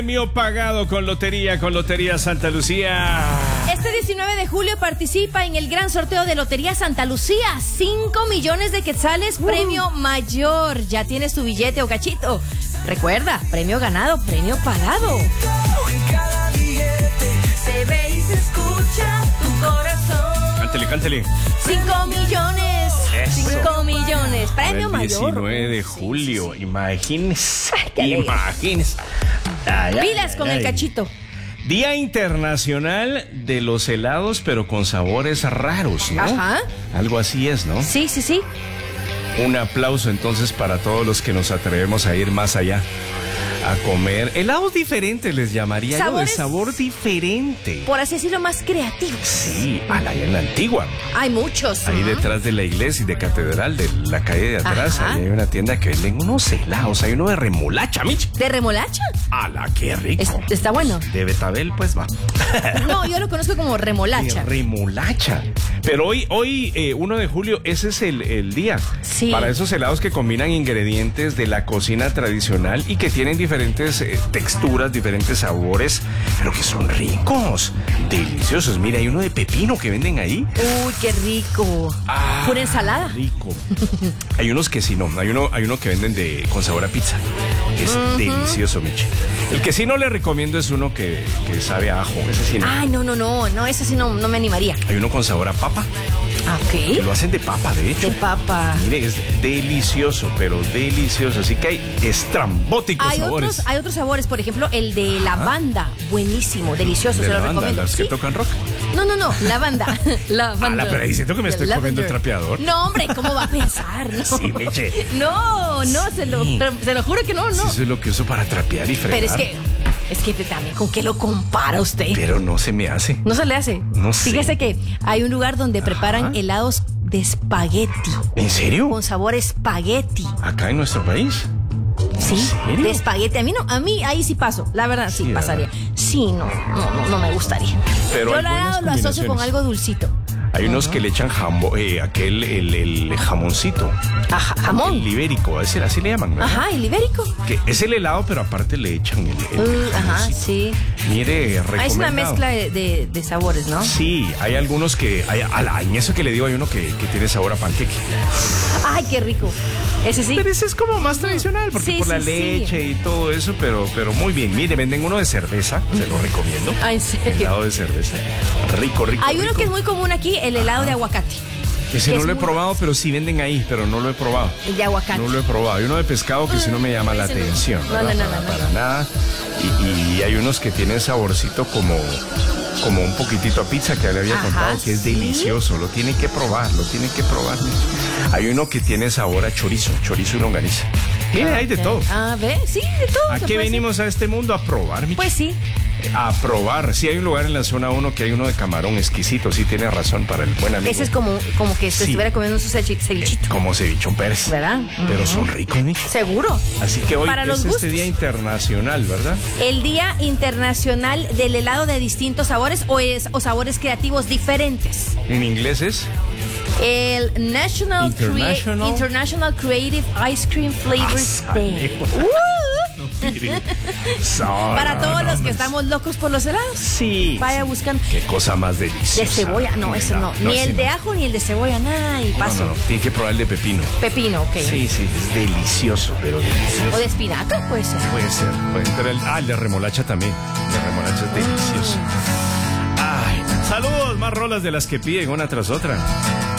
Premio pagado con Lotería Santa Lucía. Este 19 de julio participa en el gran sorteo de Lotería Santa Lucía. 5 millones de quetzales, premio mayor. Ya tienes tu billete o cachito. Recuerda, premio ganado, premio pagado. Cada billete se ve y se escucha tu corazón. Cántele. 5 millones. Eso. 5 millones. Premio El mayor. 19 de julio. Imagínense. qué alegre. Imagínense. Ay, Pilas con el ay. cachito. Día Internacional de los helados, pero con sabores raros, ¿no? Ajá. Algo así es, ¿no? Sí. Un aplauso entonces para todos los que nos atrevemos a ir más allá. A comer helados diferentes, les llamaría yo, de Sabores, sabor diferente. por así decirlo, más creativos. Sí, allá en la antigua. Hay muchos. Ahí ¿no? detrás de la iglesia y de catedral, de la calle de atrás, Ajá. ahí hay una tienda que venden unos helados. Hay uno de remolacha, Mich. ¿De remolacha? ¡Hala, qué rico! Está bueno. De betabel, pues va. No, yo lo conozco como remolacha. De remolacha. Pero hoy 1 de julio, ese es el día. Sí. Para esos helados que combinan ingredientes de la cocina tradicional y que tienen diferentes texturas, diferentes sabores, pero que son ricos, deliciosos. Mira, hay uno de pepino que venden ahí. Uy, qué rico. Ah, Pura ensalada. Rico. Hay unos que sí no. Hay uno que venden con sabor a pizza. Es delicioso, Michi. El que sí no le recomiendo es uno que sabe a ajo. Ese sí no. Ay, no, ese sí no me animaría. Hay uno con sabor a papa. Ah, Que ok. lo hacen de papa, de hecho. De papa. Mire, es delicioso, pero delicioso. Así que hay estrambóticos sabores. Hay otros sabores, por ejemplo, el de lavanda. Buenísimo, delicioso, De se lo lavanda, recomiendo. las que Sí. tocan rock. No, lavanda. Lavanda. Pero diciendo que me estoy comiendo el trapeador. No, hombre, ¿cómo va a pensar? No, Sí, Meche. no, se lo juro que no. Sí, eso es lo que uso para trapear y fregar. Pero es que también, ¿con qué lo compara usted? Pero no se me hace. No se le hace. No sé. Fíjese que hay un lugar donde preparan helados de espagueti. ¿En serio? Con sabor espagueti. ¿Acá en nuestro país? Sí, serio? de espagueti. A mí ahí sí paso. La verdad, sí, Sí, pasaría. Sí, no me gustaría. Pero Yo hay la buenas lo asocio con combinaciones. algo dulcito. Hay unos que le echan el jamoncito. Ajá, jamón. El ibérico, así le llaman, ¿verdad? Ajá, el ibérico. Que es el helado, pero aparte le echan el Ajá, jamoncito. sí. Mire, Ah, es una recomendado. mezcla de sabores, ¿no? Sí, hay algunos que... en eso que le digo hay uno que tiene sabor a panqueque. Ay, qué rico. Ese sí. Pero ese es como más tradicional, porque Sí, por la sí, leche y todo eso, pero muy bien. Mire, venden uno de cerveza, se lo recomiendo. Ah, ¿en serio? Helado de cerveza. Rico. Hay uno rico. que es muy común aquí, el helado de aguacate. Ese que no es lo he muy- probado, pero sí venden ahí, pero no lo he probado. El de aguacate. No lo he probado. Hay uno de pescado que sí no me llama la ese no. atención. No, ¿verdad? no. Para nada. Y hay unos que tienen saborcito como un poquitito a pizza que le había Ajá, contado, que es ¿sí? delicioso. Lo tiene que probar. Hay uno que tiene sabor a chorizo y longaniza. Mire, hay de todo. Ah, ¿ve? Sí, de todo. ¿A se qué puede venimos a este mundo? A probar, mi Pues sí. A probar. Sí, hay un lugar en la zona 1 que hay uno de camarón exquisito. Sí, tiene razón para el buen amigo. Ese es como que se Sí. estuviera comiendo su cevichito. Como cevichón Pérez. ¿Verdad? Pero son ricos, mi. Seguro. Así que hoy Para los es gustos. este día internacional, ¿verdad? El Día Internacional del Helado de distintos sabores o sabores creativos diferentes. En inglés es El International Creative Ice Cream Flavors Day. Para todos los que estamos locos por los helados. Sí. Vaya buscando. Qué cosa más deliciosa. De cebolla, no, ese no. Ni el de ajo ni el de cebolla, nada. Y paso. No, tiene que probar el de pepino. Pepino, ok. Sí, es delicioso, pero delicioso. O de espinaca, puede ser. Puede ser. Pero el de remolacha también. El de remolacha es delicioso. Ay, saludos, más rolas de las que piden una tras otra.